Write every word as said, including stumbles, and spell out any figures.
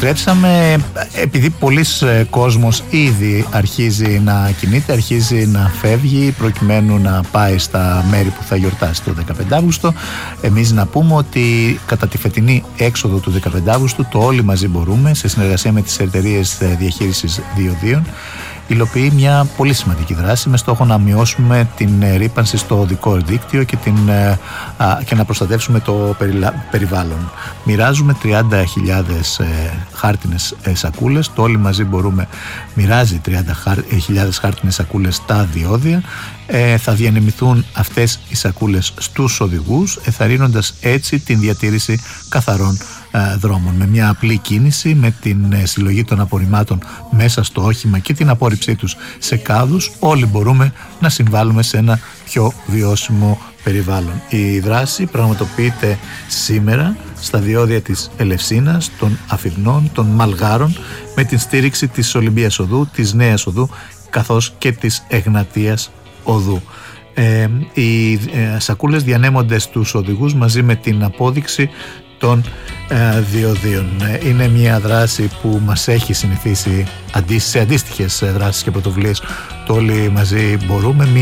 επιστρέψαμε επειδή πολλοί κόσμος ήδη αρχίζει να κινείται, αρχίζει να φεύγει προκειμένου να πάει στα μέρη που θα γιορτάσει το δεκαπέντε Αυγούστου. Εμείς να πούμε ότι κατά τη φετινή έξοδο του δεκαπέντε Αυγούστου το Όλοι Μαζί Μπορούμε, σε συνεργασία με τις εταιρείες διαχείρισης διοδίων, υλοποιεί μια πολύ σημαντική δράση με στόχο να μειώσουμε την ρύπανση στο οδικό δίκτυο και, την, α, και να προστατεύσουμε το περιλα, περιβάλλον. Μοιράζουμε τριάντα χιλιάδες ε, χάρτινες ε, σακούλες. Το Όλοι Μαζί Μπορούμε μοιράζει τριάντα χιλιάδες χάρτινες σακούλες στα διόδια. Ε, θα διανεμηθούν αυτές οι σακούλες στους οδηγούς, εθαρρύνοντας έτσι την διατήρηση καθαρών ε, δρόμων. Με μια απλή κίνηση, με την ε, συλλογή των απορριμμάτων μέσα στο όχημα και την απόρριψή τους σε κάδους, όλοι μπορούμε να συμβάλλουμε σε ένα πιο βιώσιμο περιβάλλον. Η δράση πραγματοποιείται σήμερα στα διόδια της Ελευσίνας, των Αφυρνών, των Μαλγάρων, με την στήριξη της Ολυμπίας Οδού, της Νέας Οδού, καθώς και της Εγνατίας Οδού. Ε, οι ε, σακούλες διανέμονται στους οδηγούς μαζί με την απόδειξη των ε, διοδίων. Είναι μια δράση που μας έχει συνηθίσει σε αντίστοιχες δράσεις και πρωτοβουλίες το Όλοι Μαζί Μπορούμε.